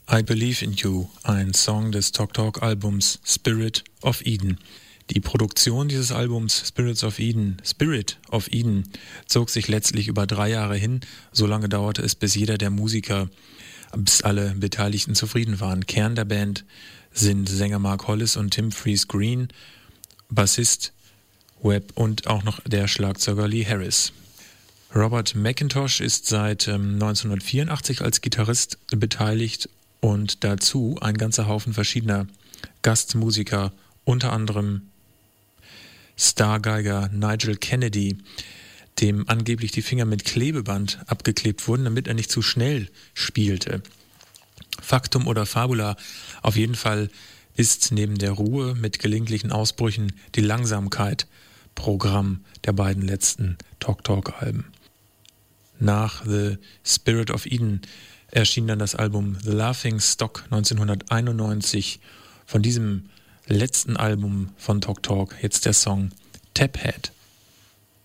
I Believe in You, ein Song des Talk Talk Albums Spirit of Eden. Die Produktion dieses Albums Spirit of Eden zog sich letztlich über 3 Jahre hin. So lange dauerte es, bis alle Beteiligten zufrieden waren. Kern der Band sind Sänger Mark Hollis und Tim Fries-Green, Bassist Webb und auch noch der Schlagzeuger Lee Harris. Robert McIntosh ist seit 1984 als Gitarrist beteiligt und dazu ein ganzer Haufen verschiedener Gastmusiker, unter anderem Stargeiger Nigel Kennedy, dem angeblich die Finger mit Klebeband abgeklebt wurden, damit er nicht zu schnell spielte. Faktum oder Fabula, auf jeden Fall ist neben der Ruhe mit gelegentlichen Ausbrüchen die Langsamkeit Programm der beiden letzten Talk Talk Alben. Nach The Spirit of Eden erschien dann das Album The Laughing Stock 1991. Von diesem letzten Album von Talk Talk jetzt der Song Taphead.